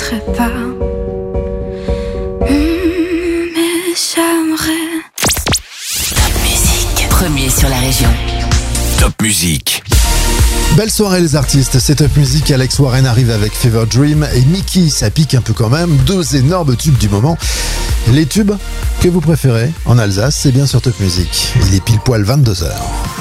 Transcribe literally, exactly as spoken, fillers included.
regrette pas. Mmh, mais j'aimerais. Top Musique, premier sur la région. Top Musique. Belle soirée les artistes, c'est Top Music. Alex Warren arrive avec Fever Dream et Mickey, ça pique un peu quand même. Deux énormes tubes du moment. Les tubes que vous préférez en Alsace, c'est bien sur Top Music. Il est pile poil vingt-deux heures.